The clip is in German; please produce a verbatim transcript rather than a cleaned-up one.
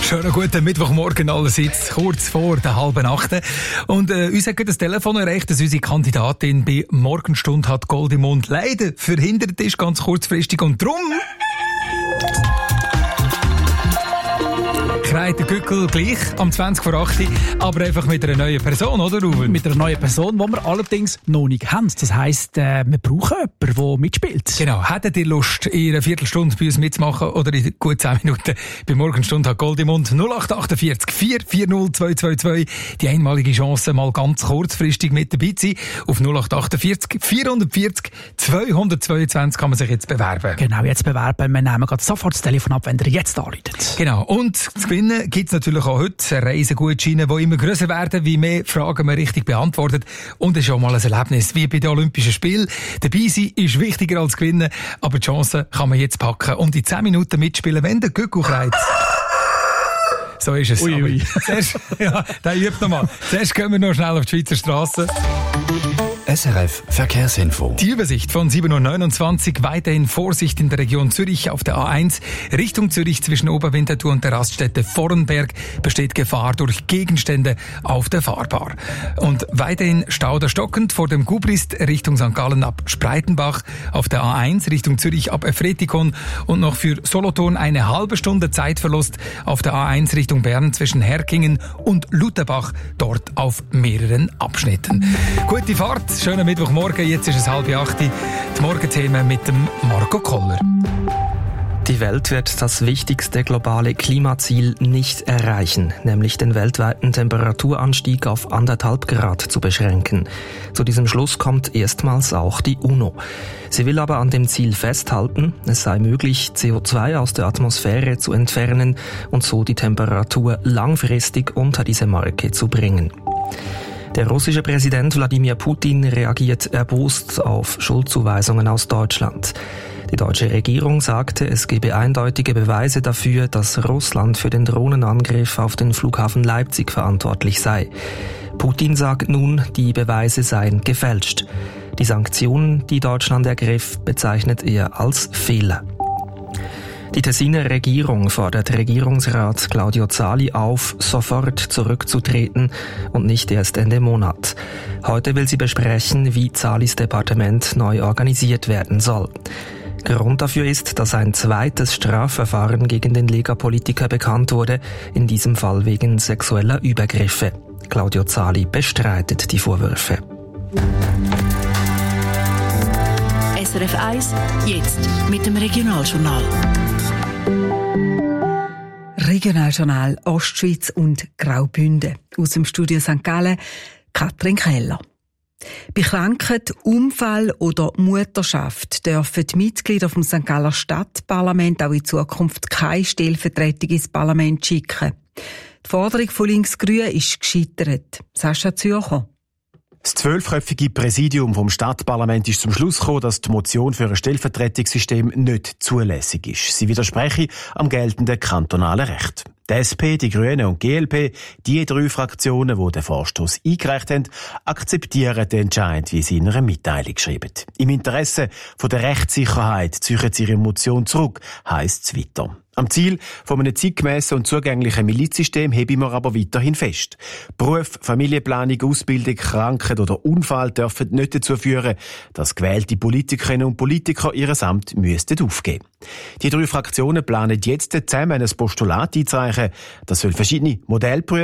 Schönen guten Mittwochmorgen allerseits, kurz vor der halben Achte. Und äh, uns hat gerade das Telefon erreicht, dass unsere Kandidatin bei Morgenstund hat Gold im Mund leider verhindert ist, ganz kurzfristig. Und drum kreit der Gückel gleich am zwanzig vor acht, aber einfach mit einer neuen Person, oder Ruben? Mit einer neuen Person, die wir allerdings noch nicht haben. Das heisst, äh, wir brauchen jemanden, der mitspielt. Genau. Hättet ihr Lust, in einer Viertelstunde bei uns mitzumachen oder in gut zehn Minuten bei Morgenstunde hat Gold im Mund? null acht achtundvierzig vier vier null zwei zwei zwei. Die einmalige Chance, mal ganz kurzfristig mit dabei zu sein. Auf null acht achtundvierzig vierhundertvierzig zweihundertzweiundzwanzig kann man sich jetzt bewerben. Genau, jetzt bewerben. Wir nehmen gerade sofort das Telefon ab, wenn ihr jetzt anruft. Genau. Und zu gewinnen gibt es natürlich auch heute Reisegutscheine, die immer grösser werden, wie mehr Fragen man richtig beantwortet. Und es ist auch mal ein Erlebnis, wie bei den Olympischen Spielen. Dabei sein ist wichtiger als gewinnen, aber die Chance kann man jetzt packen und in zehn Minuten mitspielen, wenn der Gückel kreit. So ist es. Ui, ui. Zuerst, ja, der übt nochmal. Zuerst gehen wir noch schnell auf die Schweizer Straße. S R F Verkehrsinfo. Die Übersicht von sieben Uhr neunundzwanzig. Weiterhin Vorsicht in der Region Zürich auf der A eins. Richtung Zürich zwischen Oberwinterthur und der Raststätte Vorrenberg besteht Gefahr durch Gegenstände auf der Fahrbahn. Und weiterhin Stauder stockend vor dem Gubrist Richtung Sankt Gallen ab Spreitenbach. Auf der A eins Richtung Zürich ab Efretikon. Und noch für Solothurn eine halbe Stunde Zeitverlust auf der A eins Richtung Bern zwischen Herkingen und Lutherbach. Dort auf mehreren Abschnitten. Gute Fahrt. Schönen Mittwochmorgen, jetzt ist es halb acht. Die Morgenthemen mit dem Marco Koller. Die Welt wird das wichtigste globale Klimaziel nicht erreichen, nämlich den weltweiten Temperaturanstieg auf anderthalb Grad zu beschränken. Zu diesem Schluss kommt erstmals auch die UNO. Sie will aber an dem Ziel festhalten, es sei möglich, C O zwei aus der Atmosphäre zu entfernen und so die Temperatur langfristig unter diese Marke zu bringen. Der russische Präsident Wladimir Putin reagiert erbost auf Schuldzuweisungen aus Deutschland. Die deutsche Regierung sagte, es gebe eindeutige Beweise dafür, dass Russland für den Drohnenangriff auf den Flughafen Leipzig verantwortlich sei. Putin sagt nun, die Beweise seien gefälscht. Die Sanktionen, die Deutschland ergriff, bezeichnet er als Fehler. Die Tessiner Regierung fordert Regierungsrat Claudio Zali auf, sofort zurückzutreten und nicht erst Ende Monat. Heute will sie besprechen, wie Zalis Departement neu organisiert werden soll. Grund dafür ist, dass ein zweites Strafverfahren gegen den Lega-Politiker bekannt wurde, in diesem Fall wegen sexueller Übergriffe. Claudio Zali bestreitet die Vorwürfe. S R F eins, jetzt mit dem Regionaljournal. Regionaljournal Ostschweiz und Graubünden. Aus dem Studio Sankt Gallen, Katrin Keller. Bei Krankheit, Unfall oder Mutterschaft dürfen die Mitglieder vom Sankt Galler Stadtparlament auch in Zukunft keine Stellvertretung ins Parlament schicken. Die Forderung von Linksgrün ist gescheitert. Sascha Zürcher. Das zwölfköpfige Präsidium vom Stadtparlament ist zum Schluss gekommen, dass die Motion für ein Stellvertretungssystem nicht zulässig ist. Sie widerspreche am geltenden kantonalen Recht. Die S P, die Grünen und G L P, die drei Fraktionen, die den Vorstoss eingereicht haben, akzeptieren den Entscheid, wie sie in einer Mitteilung schreiben. Im Interesse von der Rechtssicherheit ziehen sie ihre Motion zurück, heisst es weiter. Am Ziel von einem zeitgemässen und zugänglichen Milizsystem heben wir aber weiterhin fest. Beruf, Familienplanung, Ausbildung, Krankheit oder Unfall dürfen nicht dazu führen, dass gewählte Politikerinnen und Politiker ihr Amt müssten aufgeben. Die drei Fraktionen planen jetzt zusammen ein Postulat einzureichen. Das soll verschiedene Modellprüfungen